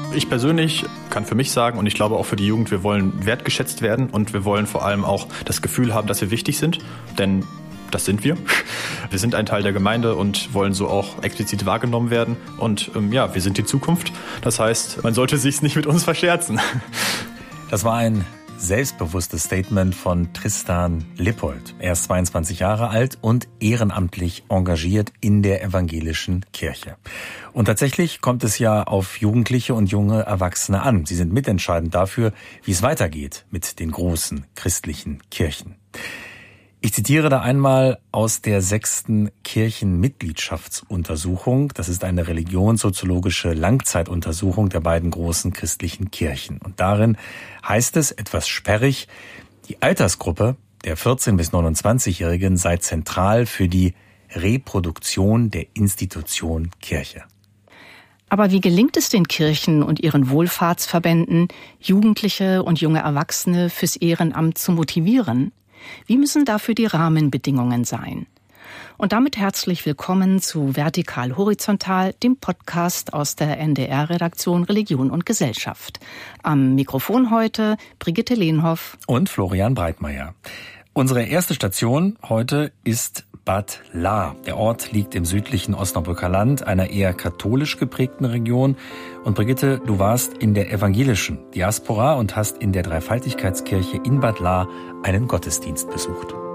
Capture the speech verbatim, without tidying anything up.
Ich persönlich kann für mich sagen und ich glaube auch für die Jugend, wir wollen wertgeschätzt werden und wir wollen vor allem auch das Gefühl haben, dass wir wichtig sind, denn das sind wir. Wir sind ein Teil der Gemeinde und wollen so auch explizit wahrgenommen werden und ähm, ja, wir sind die Zukunft. Das heißt, man sollte sich's nicht mit uns verscherzen. Das war ein selbstbewusstes Statement von Tristan Lippold. Er ist zweiundzwanzig Jahre alt und ehrenamtlich engagiert in der evangelischen Kirche. Und tatsächlich kommt es ja auf Jugendliche und junge Erwachsene an. Sie sind mitentscheidend dafür, wie es weitergeht mit den großen christlichen Kirchen. Ich zitiere da einmal aus der sechsten Kirchenmitgliedschaftsuntersuchung. Das ist eine religionssoziologische Langzeituntersuchung der beiden großen christlichen Kirchen. Und darin heißt es etwas sperrig, die Altersgruppe der vierzehn- bis neunundzwanzigjährigen sei zentral für die Reproduktion der Institution Kirche. Aber wie gelingt es den Kirchen und ihren Wohlfahrtsverbänden, Jugendliche und junge Erwachsene fürs Ehrenamt zu motivieren? Wie müssen dafür die Rahmenbedingungen sein? Und damit herzlich willkommen zu Vertikal Horizontal, dem Podcast aus der N D R-Redaktion Religion und Gesellschaft. Am Mikrofon heute Brigitte Lehnhoff und Florian Breitmeier. Unsere erste Station heute ist Bad Lahr. Der Ort liegt im südlichen Osnabrücker Land, einer eher katholisch geprägten Region. Und Brigitte, du warst in der evangelischen Diaspora und hast in der Dreifaltigkeitskirche in Bad Lahr einen Gottesdienst besucht.